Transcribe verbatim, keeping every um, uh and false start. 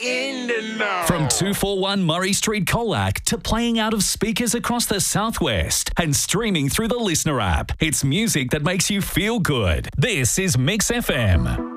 in the know. From two forty-one Murray Street, Colac to playing out of speakers across the southwest and streaming through the Listener app. It's music that makes you feel good. This is Mix F M.